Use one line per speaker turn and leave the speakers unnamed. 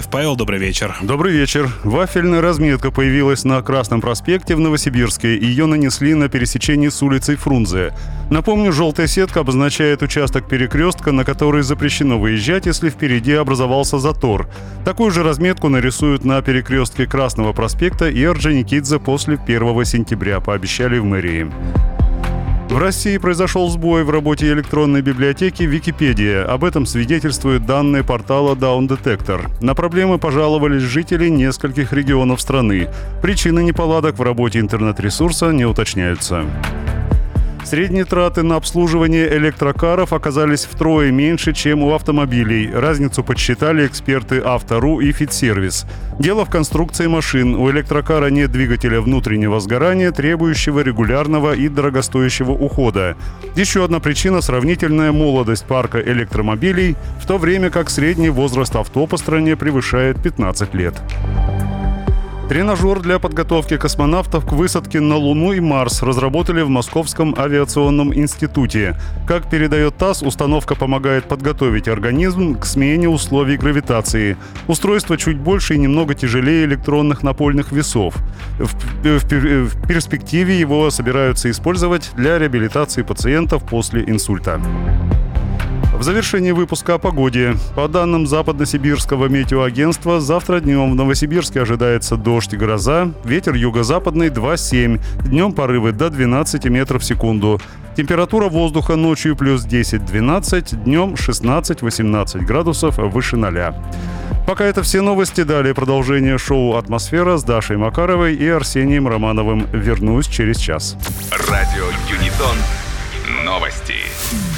Макаров. Павел, добрый вечер.
Добрый вечер. Вафельная разметка появилась на Красном проспекте в Новосибирске. Ее нанесли на пересечении с улицей Фрунзе. Напомню, желтая сетка обозначает участок перекрестка, на который запрещено выезжать, если впереди образовался затор. Такую же разметку нарисуют на перекрестке Красного проспекта и Орджоникидзе после 1 сентября, пообещали в мэрии. В России произошел сбой в работе электронной библиотеки Википедия. Об этом свидетельствуют данные портала Down Detector. На проблемы пожаловались жители нескольких регионов страны. Причины неполадок в работе интернет-ресурса не уточняются. Средние траты на обслуживание электрокаров оказались втрое меньше, чем у автомобилей. Разницу подсчитали эксперты Авто.ру и Фитсервис. Дело в конструкции машин. У электрокара нет двигателя внутреннего сгорания, требующего регулярного и дорогостоящего ухода. Еще одна причина – сравнительная молодость парка электромобилей, в то время как средний возраст авто по стране превышает 15 лет. Тренажер для подготовки космонавтов к высадке на Луну и Марс разработали в Московском авиационном институте. Как передает ТАСС, установка помогает подготовить организм к смене условий гравитации. Устройство чуть больше и немного тяжелее электронных напольных весов. В перспективе его собираются использовать для реабилитации пациентов после инсульта. В завершении выпуска о погоде. По данным Западно-Сибирского метеоагентства, завтра днем в Новосибирске ожидается дождь и гроза. Ветер юго-западный 2,7. Днем порывы до 12 метров в секунду. Температура воздуха ночью плюс 10-12, днем 16-18 градусов выше 0. Пока это все новости. Далее продолжение шоу «Атмосфера» с Дашей Макаровой и Арсением Романовым. Вернусь через час.
Радио Юнитон. Новости.